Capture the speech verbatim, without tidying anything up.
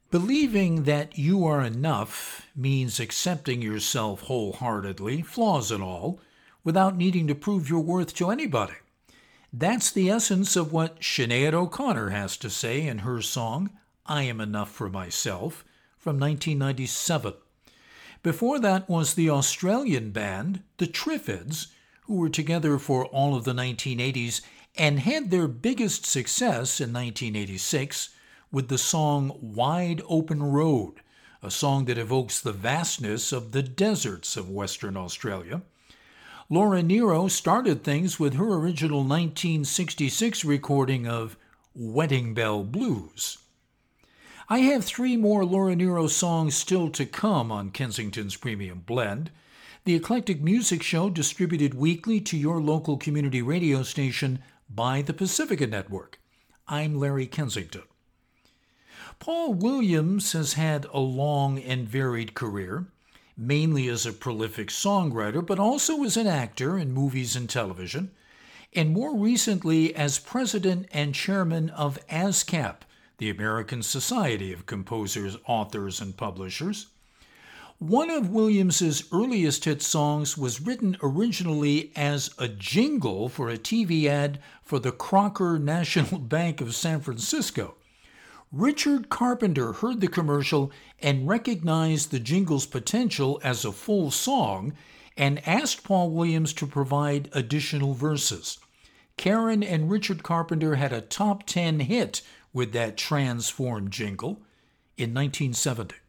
Believing that you are enough means accepting yourself wholeheartedly, flaws and all, without needing to prove your worth to anybody. That's the essence of what Sinead O'Connor has to say in her song, I Am Enough for Myself, from nineteen ninety-seven. Before that was the Australian band, the Triffids, who were together for all of the nineteen eighties and had their biggest success in nineteen eighty-six with the song Wide Open Road, a song that evokes the vastness of the deserts of Western Australia. Laura Nyro started things with her original nineteen sixty-six recording of Wedding Bell Blues. I have three more Laura Nyro songs still to come on Kensington's Premium Blend, the eclectic music show distributed weekly to your local community radio station by the Pacifica Network. I'm Larry Kensington. Paul Williams has had a long and varied career, mainly as a prolific songwriter, but also as an actor in movies and television, and more recently as president and chairman of ASCAP, the American Society of Composers, Authors, and Publishers. One of Williams's earliest hit songs was written originally as a jingle for a T V ad for the Crocker National Bank of San Francisco. Richard Carpenter heard the commercial and recognized the jingle's potential as a full song and asked Paul Williams to provide additional verses. Karen and Richard Carpenter had a top ten hit with that transformed jingle in nineteen seventy.